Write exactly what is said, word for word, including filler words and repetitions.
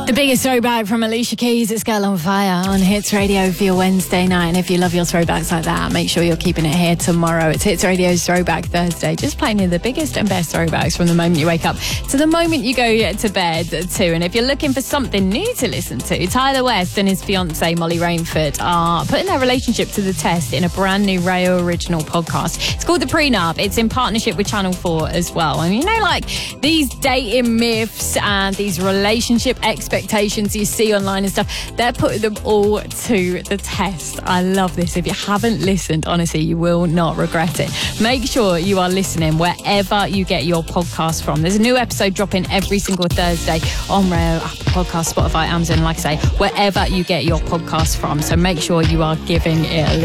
The biggest throwback from Alicia Keys, it's Girl on Fire on Hits Radio for your Wednesday night. And if you love your throwbacks like that, make sure you're keeping it here tomorrow. It's Hits Radio's Throwback Thursday, just playing you the biggest and best throwbacks from the moment you wake up to the moment you go to bed too. And if you're looking for something new to listen to, Tyler West and his fiancée Molly Rainford are putting their relationship to the test in a brand new Rayo original podcast. It's called The Prenup. It's in partnership with Channel four as well. And you know, like these dating myths and these relationship expectations you see online and stuff, they're putting them all to the test. I love this. If you haven't listened, honestly, you will not regret it. Make sure you are listening wherever you get your podcast from. There's a new episode dropping every single Thursday on Rayo, Apple Podcasts, Spotify, Amazon, like I say, wherever you get your podcast from. So make sure you are giving it a listen.